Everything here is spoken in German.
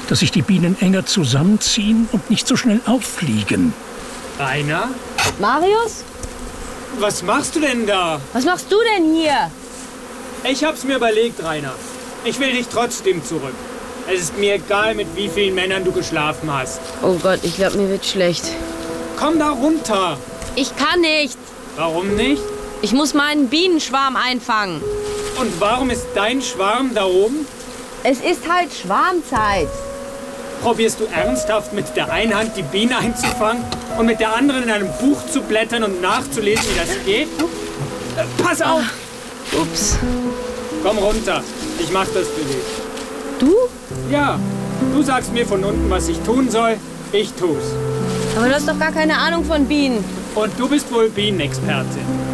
dass sich die Bienen enger zusammenziehen und nicht so schnell auffliegen. Rainer? Marius? Was machst du denn da? Was machst du denn hier? Ich hab's mir überlegt, Rainer. Ich will dich trotzdem zurück. Es ist mir egal, mit wie vielen Männern du geschlafen hast. Oh Gott, ich glaube, mir wird schlecht. Komm da runter. Ich kann nicht. Warum nicht? Ich muss meinen Bienenschwarm einfangen. Und warum ist dein Schwarm da oben? Es ist halt Schwarmzeit. Probierst du ernsthaft mit der einen Hand die Biene einzufangen und mit der anderen in einem Buch zu blättern und nachzulesen, wie das geht? Pass auf! Ups. Komm runter. Ich mach das für dich. Du? Ja, du sagst mir von unten, was ich tun soll. Ich tu's. Aber du hast doch gar keine Ahnung von Bienen. Und du bist wohl Bienenexpertin.